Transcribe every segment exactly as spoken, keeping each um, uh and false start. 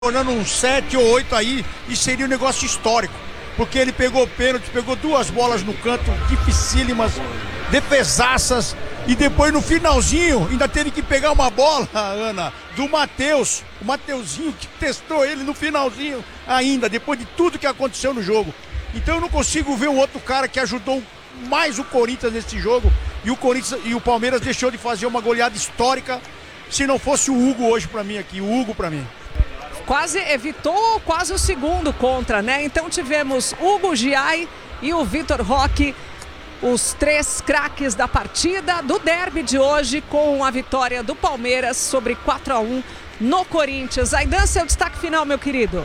tornando um sete ou oito aí, e seria um negócio histórico, porque ele pegou pênalti, pegou duas bolas no canto, dificílimas, defesaças, e depois no finalzinho ainda teve que pegar uma bola, Ana, do Matheus, o Mateuzinho que testou ele no finalzinho ainda, depois de tudo que aconteceu no jogo. Então eu não consigo ver um outro cara que ajudou mais o Corinthians nesse jogo, e o Corinthians e o Palmeiras deixou de fazer uma goleada histórica, se não fosse o Hugo hoje pra mim aqui, o Hugo pra mim. Quase evitou quase o segundo contra, né? Então tivemos Hugo Giai e o Vitor Roque, os três craques da partida do derby de hoje, com a vitória do Palmeiras sobre quatro a um no Corinthians. Aidan, seu destaque final, meu querido.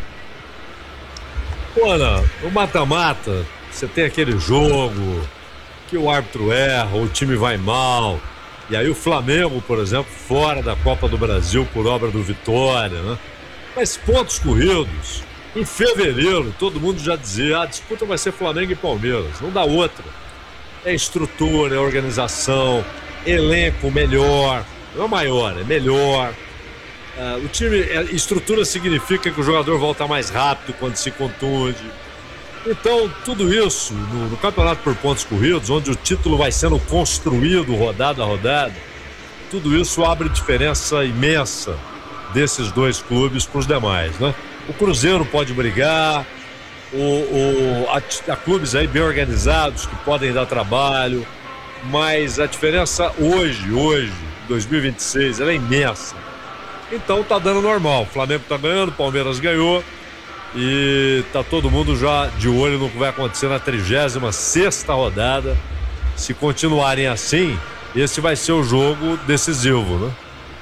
Olha, o mata-mata, você tem aquele jogo que o árbitro erra, o time vai mal, e aí o Flamengo, por exemplo, fora da Copa do Brasil por obra do Vitória, né? Mas pontos corridos, em fevereiro, todo mundo já dizia, ah, a disputa vai ser Flamengo e Palmeiras, não dá outra. É estrutura, é organização, elenco melhor, não é maior, é melhor. Uh, o time, estrutura significa que o jogador volta mais rápido quando se contunde. Então, tudo isso, no, no campeonato por pontos corridos, onde o título vai sendo construído rodada a rodada, tudo isso abre diferença imensa desses dois clubes para os demais, né? O Cruzeiro pode brigar, o, o, a, a clubes aí bem organizados que podem dar trabalho, mas a diferença hoje, hoje, dois mil e vinte e seis, ela é imensa. Então tá dando normal, o Flamengo tá ganhando, o Palmeiras ganhou e tá todo mundo já de olho no que vai acontecer na trigésima sexta rodada. Se continuarem assim, esse vai ser o jogo decisivo, né?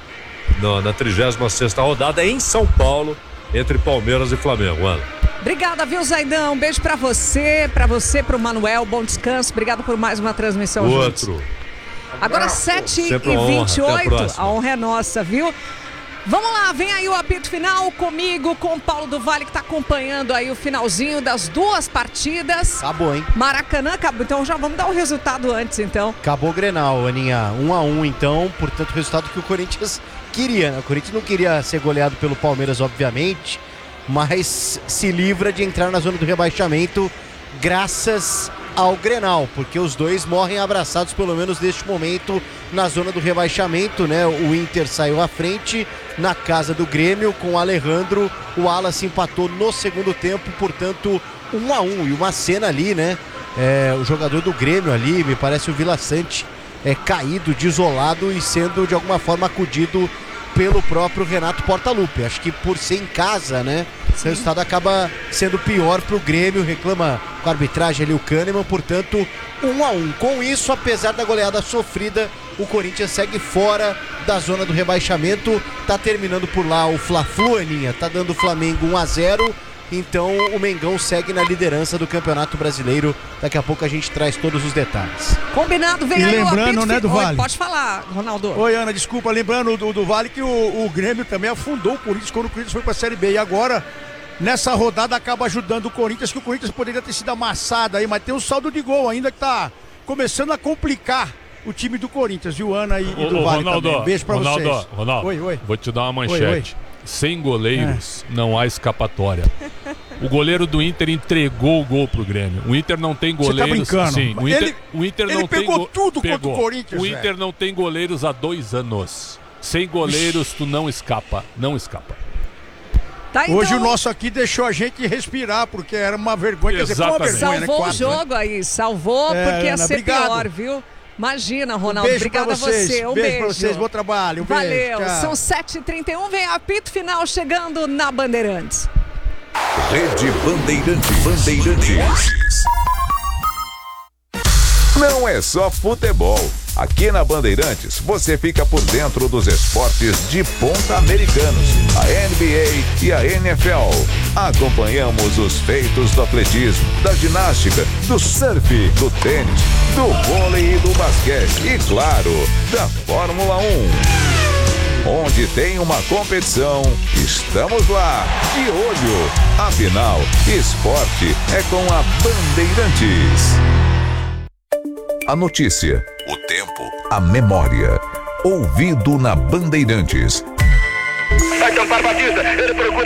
Na, na trigésima sexta rodada em São Paulo, entre Palmeiras e Flamengo. Ana. Obrigada, viu, Zaidan? Um beijo pra você, pra você, pro Manuel, bom descanso. Obrigado por mais uma transmissão. Outro. Juntos. Agora sete e vinte e oito, a, a honra é nossa, viu? Vamos lá, vem aí o apito final comigo, com o Paulo do Vale, que tá acompanhando aí o finalzinho das duas partidas. Acabou, hein? Maracanã acabou, então já vamos dar o resultado antes, então. Acabou o Grenal, Aninha, um a um, então, portanto, o resultado que o Corinthians queria, né? O Corinthians não queria ser goleado pelo Palmeiras, obviamente, mas se livra de entrar na zona do rebaixamento graças ao Grenal, porque os dois morrem abraçados, pelo menos neste momento, na zona do rebaixamento, né? O Inter saiu à frente na casa do Grêmio com o Alejandro, o Wallace empatou no segundo tempo, portanto, um a um, e uma cena ali, né? É, o jogador do Grêmio ali, me parece o Vila Sante, é caído, desolado e sendo de alguma forma acudido pelo próprio Renato Portaluppi. Acho que por ser em casa, né? Sim. O resultado acaba sendo pior pro Grêmio, reclama com a arbitragem ali o Kahneman, portanto, um a um. Com isso, apesar da goleada sofrida, o Corinthians segue fora da zona do rebaixamento, tá terminando por lá o Fla-Flu, Aninha, tá dando o Flamengo um a zero, então o Mengão segue na liderança do Campeonato Brasileiro. Daqui a pouco a gente traz todos os detalhes. Combinado, vem e aí lembrando, o apito, né, do Oi, Vale. Pode falar, Ronaldo. Oi, Ana, desculpa, lembrando do, do Vale que o, o Grêmio também afundou o Corinthians quando o Corinthians foi pra Série B, e agora nessa rodada acaba ajudando o Corinthians, que o Corinthians poderia ter sido amassado aí, mas tem um saldo de gol ainda que tá começando a complicar o time do Corinthians, viu, Ana, e, e do ô, Vale Ronaldo, também. Beijo pra Ronaldo, vocês. Ronaldo, oi, oi. Vou te dar uma manchete. Oi, oi. Sem goleiros, é. não há escapatória. O goleiro do Inter entregou o gol pro Grêmio. O Inter não tem goleiros. Você tá brincando? Sim, o Inter, ele, o Inter ele não pegou tem go... tudo pegou. contra o Corinthians. O Inter velho. não tem goleiros há dois anos. Sem goleiros, tu não escapa. Não escapa. Tá, então... Hoje o nosso aqui deixou a gente respirar, porque era uma vergonha. Quer dizer, uma vergonha, salvou né? o jogo, né? Aí, salvou, é, porque ia Ana, ser obrigado. pior, viu? Imagina, Ronaldo. Um beijo Obrigada pra vocês. a você. Um beijo, beijo pra vocês, bom trabalho. Um Valeu. Beijo, são sete e trinta e um, vem apito final chegando na Bandeirantes. Rede Bandeirantes. Bandeirantes. Não é só futebol. Aqui na Bandeirantes você fica por dentro dos esportes de ponta americanos, a N B A e a N F L. Acompanhamos os feitos do atletismo, da ginástica, do surf, do tênis, do vôlei e do basquete e, claro, da Fórmula um. Onde tem uma competição, estamos lá, de olho. Afinal, esporte é com a Bandeirantes. A notícia, o tempo, a memória. Ouvido na Bandeirantes. Vai tampar Batista. Ele procura